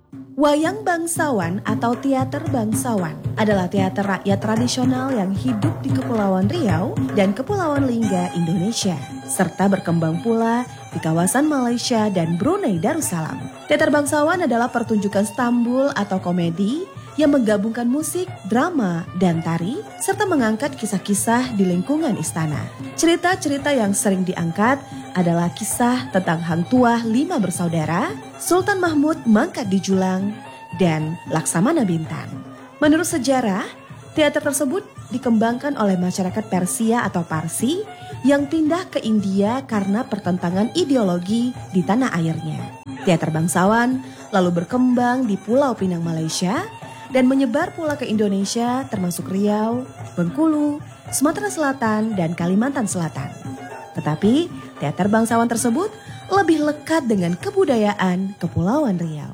Wayang Bangsawan atau teater bangsawan adalah teater rakyat tradisional yang hidup di Kepulauan Riau dan Kepulauan Lingga, Indonesia, serta berkembang pula di kawasan Malaysia dan Brunei Darussalam. Teater bangsawan adalah pertunjukan stambul atau komedi yang menggabungkan musik, drama, dan tari, serta mengangkat kisah-kisah di lingkungan istana. Cerita-cerita yang sering diangkat adalah kisah tentang Hang Tuah 5 bersaudara, Sultan Mahmud mangkat di Julang, dan Laksamana Bintang. Menurut sejarah, teater tersebut dikembangkan oleh masyarakat Persia atau Parsi yang pindah ke India karena pertentangan ideologi di tanah airnya. Teater bangsawan lalu berkembang di Pulau Pinang, Malaysia, dan menyebar pula ke Indonesia termasuk Riau, Bengkulu, Sumatera Selatan, dan Kalimantan Selatan. Tetapi teater bangsawan tersebut lebih lekat dengan kebudayaan Kepulauan Riau.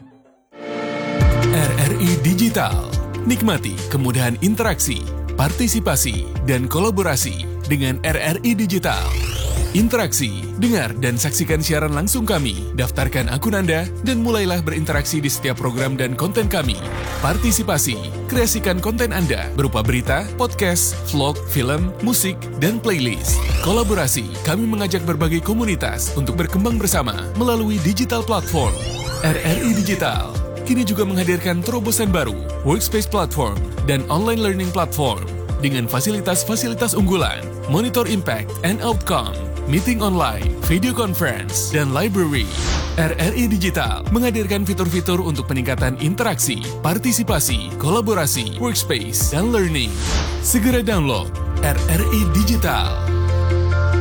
RRI Digital. Nikmati kemudahan interaksi, partisipasi, dan kolaborasi dengan RRI Digital. Interaksi, dengar dan saksikan siaran langsung kami, daftarkan akun Anda, dan mulailah berinteraksi di setiap program dan konten kami. Partisipasi, kreasikan konten Anda berupa berita, podcast, vlog, film, musik, dan playlist. Kolaborasi, kami mengajak berbagai komunitas untuk berkembang bersama melalui digital platform. RRI Digital kini juga menghadirkan terobosan baru, workspace platform, dan online learning platform dengan fasilitas-fasilitas unggulan, monitor impact and outcome, meeting online, video conference, dan library. RRI Digital menghadirkan fitur-fitur untuk peningkatan interaksi, partisipasi, kolaborasi, workspace, dan learning. Segera download RRI Digital.